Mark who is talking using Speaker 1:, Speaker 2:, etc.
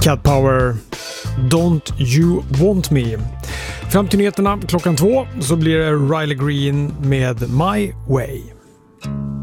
Speaker 1: Cat Power, Don't You Want Me. Fram till nyheterna klockan 2 så blir det Riley Green med My Way.